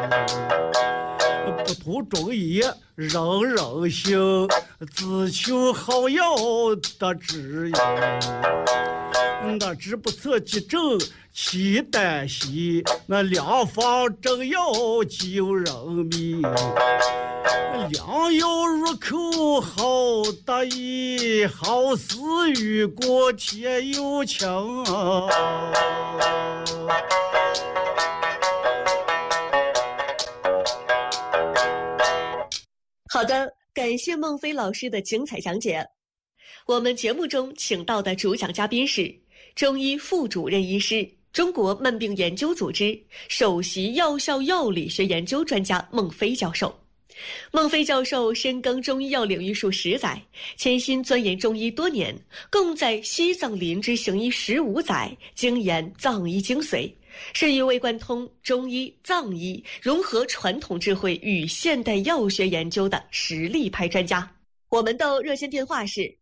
不图中医人人行，只求好药得知音。我只不测急症其旦夕，那良方正药救人命。良药入口好得意，好似雨过天又晴。 好的，感谢孟非老师的精彩讲解。我们节目中请到的主讲嘉宾是中医副主任医师、中国慢病研究组织首席药效药理学研究专家孟非教授。孟非教授深耕中医药领域数10载，潜心钻研中医多年，共在西藏林芝行医15载，精研藏医精髓，是一位贯通中医、藏医，融合传统智慧与现代药学研究的实力派专家。我们的热线电话是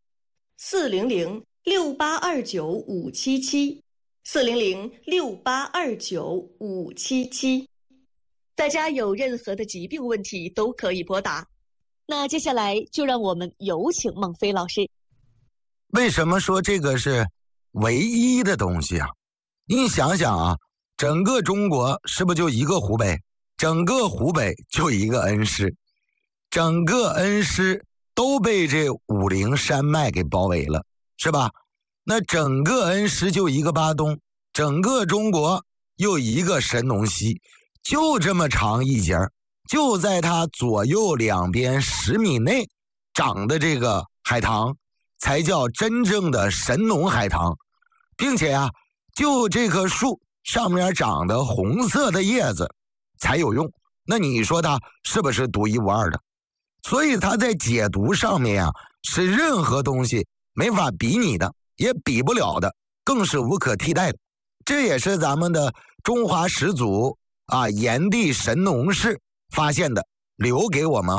400-6829-577，400-6829-577。大家有任何的疾病问题都可以拨打。那接下来就让我们有请孟非老师。 为什么说这个是唯一的东西啊？你想想啊，整个中国是不是就一个湖北？整个湖北就一个恩施，整个恩施都被这武陵山脉给包围了，是吧？那整个恩施就一个巴东，整个中国又一个神农溪，就这么长一截，就在它左右两边10米内长的这个海棠才叫真正的神农海棠，并且啊，就这棵树上面长的红色的叶子才有用。那你说它是不是独一无二的？所以它在解毒上面啊，是任何东西没法比拟的，也比不了的，更是无可替代的。这也是咱们的中华始祖啊，炎帝神农氏发现的，留给我们